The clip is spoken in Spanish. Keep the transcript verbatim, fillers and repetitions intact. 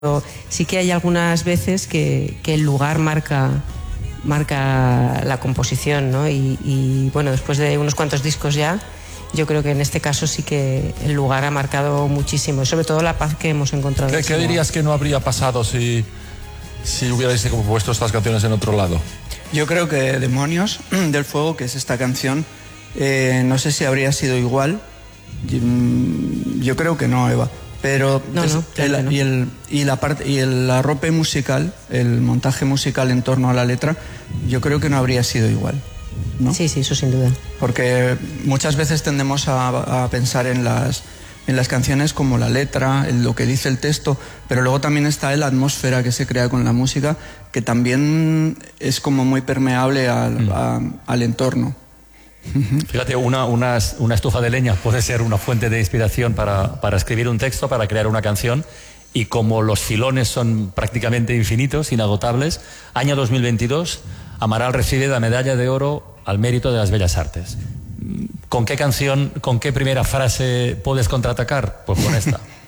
Sí que hay algunas veces que, que el lugar marca, marca la composición, ¿no? Y, y bueno, después de unos cuantos discos ya, yo creo que en este caso sí que el lugar ha marcado muchísimo, y sobre todo la paz que hemos encontrado. ¿Qué, ¿qué dirías que no habría pasado si, si hubierais compuesto estas canciones en otro lado? Yo creo que Demonios del Fuego, que es esta canción, eh, no sé si habría sido igual. Yo creo que no, Eva. Pero no, es, no, claro el, no. y, el, y la parte y el arrope musical, el montaje musical en torno a la letra, yo creo que no habría sido igual, ¿no? Sí, sí, eso sin duda. Porque muchas veces tendemos a, a pensar en las en las canciones como la letra, en lo que dice el texto, pero luego también está la atmósfera que se crea con la música, que también es como muy permeable al, mm. a, al entorno. Fíjate, una, una, una estufa de leña puede ser una fuente de inspiración para, para escribir un texto, para crear una canción, y como los filones son prácticamente infinitos, inagotables, año dos mil veintidós, Amaral recibe la medalla de oro al mérito de las bellas artes. ¿Con qué canción, con qué primera frase puedes contraatacar? Pues con esta.